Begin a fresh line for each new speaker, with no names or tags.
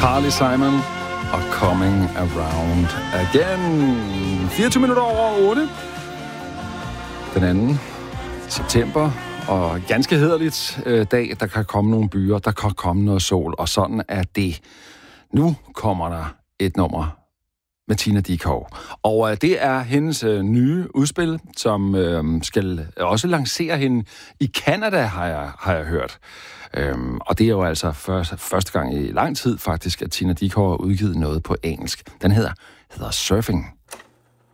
Carly Simon og Coming Around Again. 24 minutter over 8. Den 2. september. Og ganske hæderligt dag, der kan komme nogle byer, der kan komme noget sol, og sådan er det. Nu kommer der et nummer med Tina Dickow. Og det er hendes nye udspil, som skal også lancere hende i Canada, har jeg hørt. Og det er jo altså første gang i lang tid faktisk, at Tina Dickow har udgivet noget på engelsk. Den hedder Surfing.